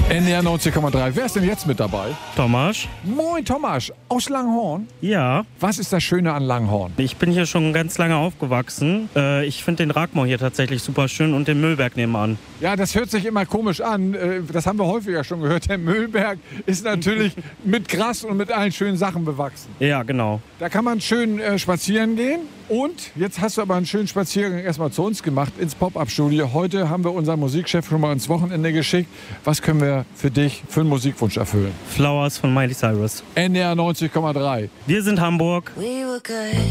NDR 90,3. Wer ist denn jetzt mit dabei? Thomas? Moin Thomas, aus Langhorn. Ja, Was ist das Schöne an Langhorn? ich bin hier schon ganz lange aufgewachsen. Ich finde den Ragmau hier tatsächlich super schön und den Müllberg nebenan. Ja, das hört sich immer komisch an. Das haben wir häufiger schon gehört. Der Müllberg ist natürlich mit Gras und mit allen schönen Sachen bewachsen. Ja, genau. Da kann man schön spazieren gehen. Und jetzt hast du aber einen schönen Spaziergang erstmal zu uns gemacht ins Pop-Up-Studio. Heute haben wir unseren Musikchef schon mal ins Wochenende geschickt. Was können wir für dich für einen Musikwunsch erfüllen? Flowers von Miley Cyrus. NDR 90,3. Wir sind Hamburg. We were good.